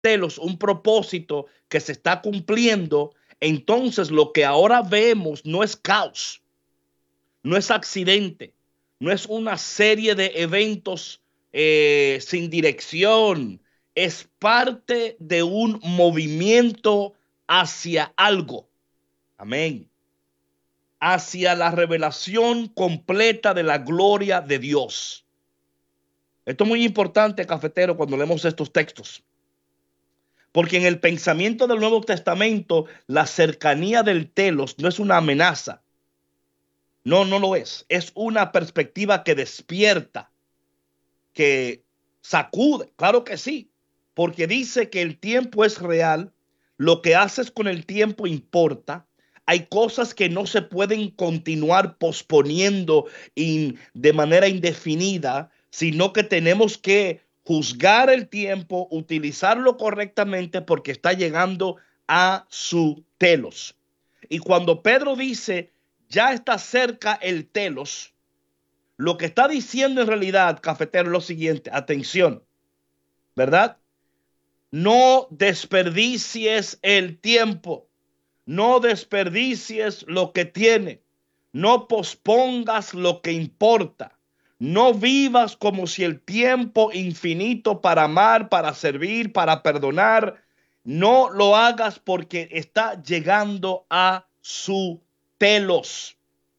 telos, un propósito que se está cumpliendo, entonces lo que ahora vemos no es caos, no es accidente, no es una serie de eventos sin dirección, es parte de un movimiento hacia algo. Amén. Hacia la revelación completa de la gloria de Dios. Esto es muy importante, cafetero, cuando leemos estos textos. Porque en el pensamiento del Nuevo Testamento, la cercanía del telos no es una amenaza. No, no lo es. Es una perspectiva que despierta, que sacude. Claro que sí. Porque dice que el tiempo es real. Lo que haces con el tiempo importa. Hay cosas que no se pueden continuar posponiendo de manera indefinida, sino que tenemos que juzgar el tiempo, utilizarlo correctamente porque está llegando a su telos. Y cuando Pedro dice, ya está cerca el telos, lo que está diciendo en realidad, cafetero, es lo siguiente, atención, ¿verdad? No desperdicies el tiempo. No desperdicies lo que tiene. No pospongas lo que importa. No vivas como si el tiempo infinito para amar, para servir, para perdonar, no lo hagas porque está llegando a su telos.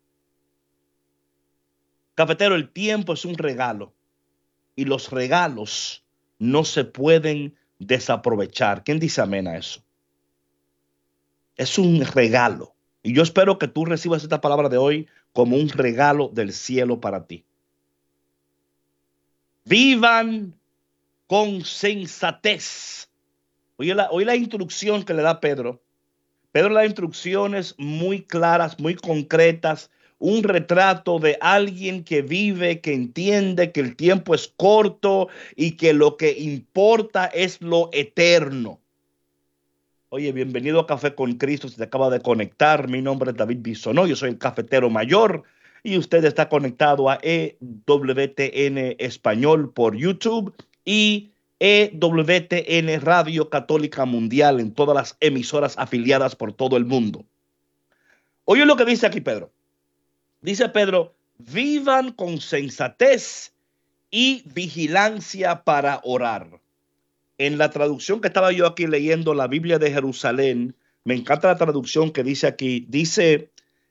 Cafetero, el tiempo es un regalo y los regalos no se pueden desaprovechar. ¿Quién dice amén a eso? Es un regalo. Y yo espero que tú recibas esta palabra de hoy como un regalo del cielo para ti. Vivan con sensatez. Oye la instrucción que le da Pedro. Pedro le da instrucciones muy claras, muy concretas. Un retrato de alguien que vive, que entiende que el tiempo es corto y que lo que importa es lo eterno. Oye, bienvenido a Café con Cristo. Si te acaba de conectar, mi nombre es David Bisonó, yo soy el cafetero mayor y usted está conectado a EWTN Español por YouTube y EWTN Radio Católica Mundial en todas las emisoras afiliadas por todo el mundo. Oye lo que dice aquí Pedro. Dice Pedro, vivan con sensatez y vigilancia para orar. En la traducción que estaba yo aquí leyendo, la Biblia de Jerusalén, me encanta la traducción que dice aquí, dice,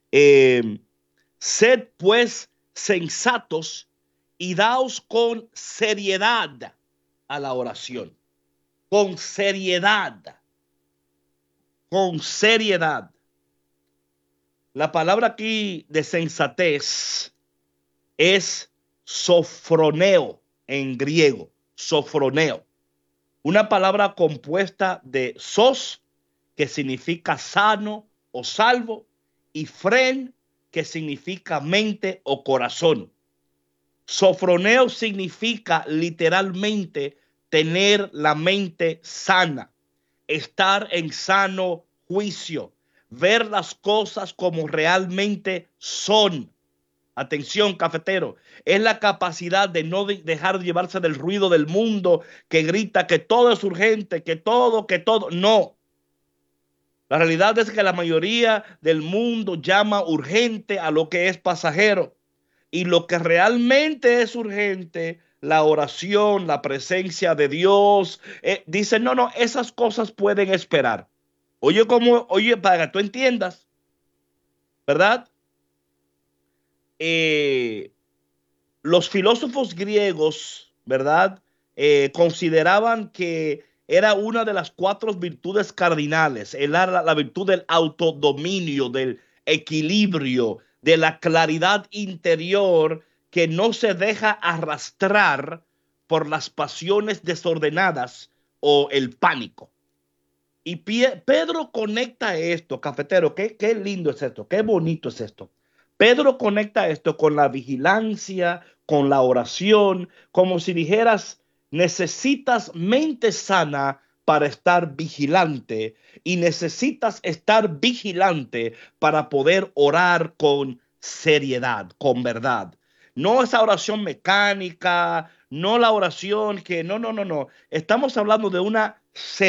sed pues sensatos y daos con seriedad a la oración. Con seriedad. Con seriedad. La palabra aquí de sensatez es sofroneo en griego, sofroneo. Una palabra compuesta de sos, que significa sano o salvo, y fren, que significa mente o corazón. Sofroneo significa literalmente tener la mente sana, estar en sano juicio, ver las cosas como realmente son. Atención, cafetero, es la capacidad de no dejar de llevarse del ruido del mundo que grita que todo es urgente, que todo. No. La realidad es que la mayoría del mundo llama urgente a lo que es pasajero. Y lo que realmente es urgente, la oración, la presencia de Dios, dice, no, esas cosas pueden esperar. Oye, para que tú entiendas, ¿verdad? Los filósofos griegos, ¿verdad? Consideraban que era una de las 4 virtudes cardinales. Era la virtud del autodominio, del equilibrio, de la claridad interior que no se deja arrastrar por las pasiones desordenadas o el pánico. Y Pedro conecta esto, cafetero, qué lindo es esto, qué bonito es esto. Pedro conecta esto con la vigilancia, con la oración, como si dijeras, necesitas mente sana para estar vigilante y necesitas estar vigilante para poder orar con seriedad, con verdad. No esa oración mecánica, no la oración que no. Estamos hablando de una se